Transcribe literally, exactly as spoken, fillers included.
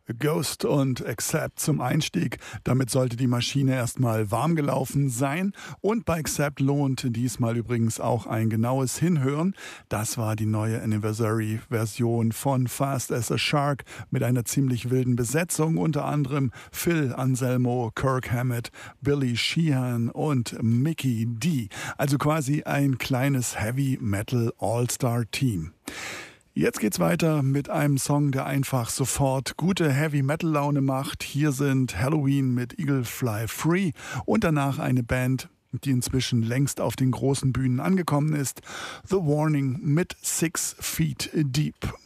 Ghost und Accept zum Einstieg. Damit sollte die Maschine erstmal warm gelaufen sein. Und bei Accept lohnt diesmal übrigens auch ein genaues Hinhören. Das war die neue Anniversary-Version von Fast as a Shark mit einer ziemlich wilden Besetzung. Unter anderem Phil Anselmo, Kirk Hammett, Billy Sheehan und Mickey D. Also quasi ein kleines Heavy Metal All-Star-Team. Jetzt geht's weiter mit einem Song, der einfach sofort gute Heavy-Metal-Laune macht. Hier sind Halloween mit Eagle Fly Free und danach eine Band, die inzwischen längst auf den großen Bühnen angekommen ist. The Warning mit Six Feet Deep.